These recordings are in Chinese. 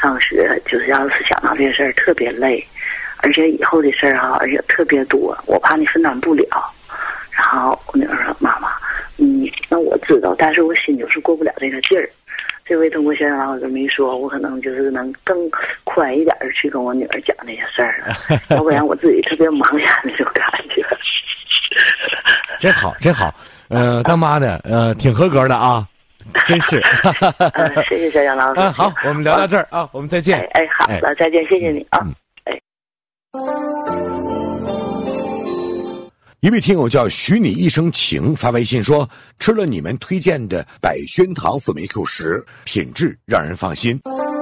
上学，就是要是想到这个事儿特别累，而且以后的事儿哈，而且特别多，我怕你分担不了。然后我女儿说：“妈妈，那我知道，但是我心就是过不了这个劲儿。这回通过小老师没说，我可能就是能更宽一点的去跟我女儿讲这些事儿了，要不然我自己特别茫然那种感觉。” 真好，真好，当妈的，挺合格的啊，真是。 谢谢小杨老师。 好，我们聊到这儿啊，我们再见。 好了，再见，谢谢你啊。 一位听友叫许你一生情发微信说，吃了你们推荐的百宣堂辅酶 Q 10，品质让人放心。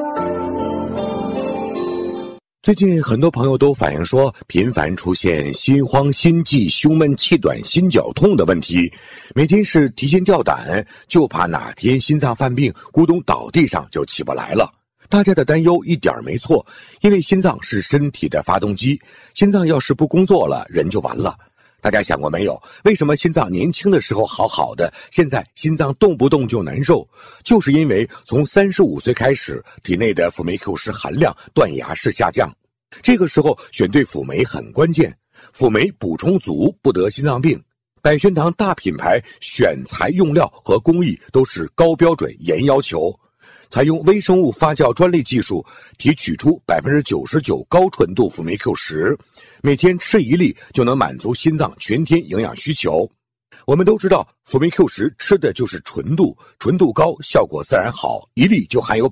最近很多朋友都反映说，频繁出现心慌、心悸、胸闷、气短、心绞痛的问题，每天是提心吊胆，就怕哪天心脏犯病，咕咚倒地上就起不来了。大家的担忧一点没错，因为心脏是身体的发动机，心脏要是不工作了，人就完了。大家想过没有，为什么心脏年轻的时候好好的，现在心脏动不动就难受？就是因为从35岁开始，体内的辅酶 Q 10含量断崖式下降。这个时候选对辅酶很关键，辅酶补充足不得心脏病。百宣堂大品牌选材用料和工艺都是高标准严要求，采用微生物发酵专利技术，提取出99%高纯度辅酶 Q 10，每天吃1粒就能满足心脏全天营养需求。我们都知道，辅酶 Q 10吃的就是纯度，纯度高，效果自然好，1粒就含有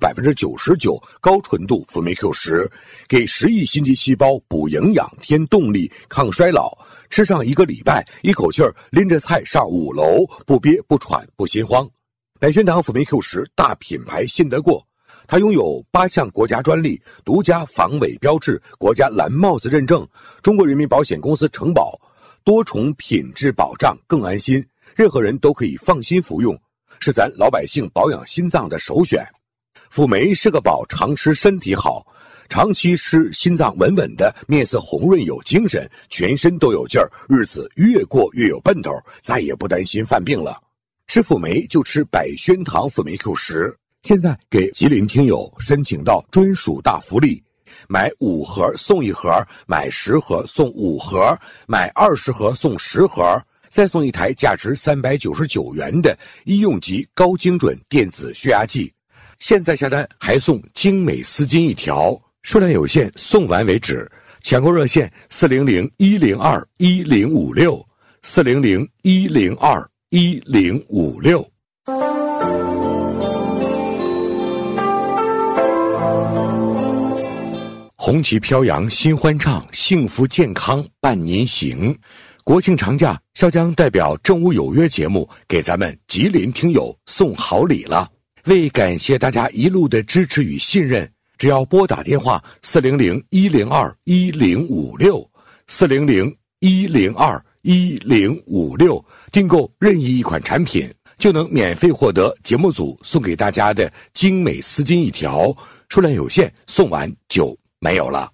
99%高纯度辅酶 Q 10，给10亿心肌细胞补营养、添动力、抗衰老。吃上1个礼拜，一口气儿拎着菜上5楼，不憋不喘不心慌。百宣堂辅酶 Q 10大品牌信得过，它拥有8项国家专利、独家防伪标志、国家蓝帽子认证、中国人民保险公司承保，多重品质保障，更安心，任何人都可以放心服用，是咱老百姓保养心脏的首选。辅酶是个宝，常吃身体好，长期吃心脏稳稳的，面色红润有精神，全身都有劲儿，日子越过越有奔头，再也不担心犯病了。吃辅酶就吃百宣堂辅酶 Q 10，现在给吉林听友申请到专属大福利，买5盒送1盒，买10盒送5盒，买20盒送10盒，再送一台价值399元的医用级高精准电子血压计。现在下单还送精美丝巾1条，数量有限，送完为止。抢购热线400-102-1056 400-102-1056。红旗飘扬心欢畅，幸福健康伴您行。国庆长假，潇江代表正午有约节目给咱们吉林听友送好礼了。为感谢大家一路的支持与信任，只要拨打电话400-102-1056 400-102-1056，订购任意一款产品，就能免费获得节目组送给大家的精美丝巾1条，数量有限，送完就没有了。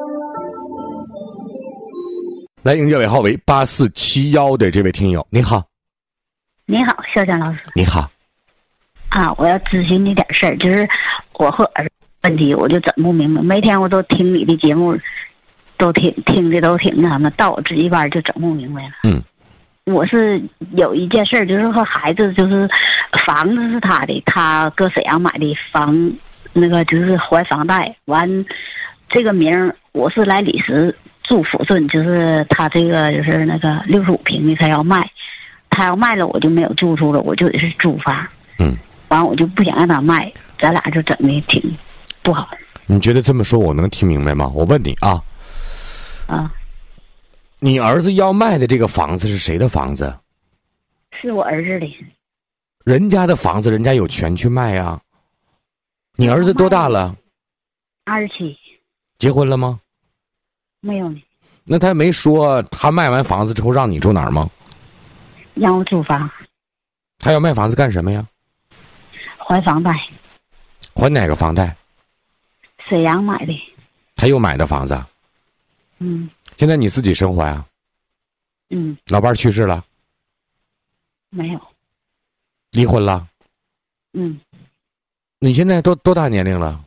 来迎接尾号为8471的这位听友，你好。 你好，肖江老师。 你好。 啊，我要咨询你点事儿，就是我和儿子问题，我就整不明白。每天我都听你的节目，都听的都挺那什么，到我值一班就整不明白了。我是有一件事，就是和孩子，就是房子是他的，他搁沈阳买的房，那个就是还房贷，完这个名我是来李石住抚顺，就是他这个就是那个65平的，他要卖了，我就没有住处了，我就得是租房。完我就不想让他卖，咱俩就整的挺不好。 你觉得这么说我能听明白吗？我问你啊，你儿子要卖的这个房子是谁的房子？ 是我儿子的。 人家的房子，人家有权去卖呀。你儿子多大了 ？27。 结婚了吗？ 没有呢。 那他没说他卖完房子之后让你住哪儿吗？ 让我租房。 他要卖房子干什么呀？ 还房贷。 还哪个房贷？ 沈阳买的。 他又买的房子。现在你自己生活呀？老伴儿去世了？ 没有。 离婚了？你现在多大年龄了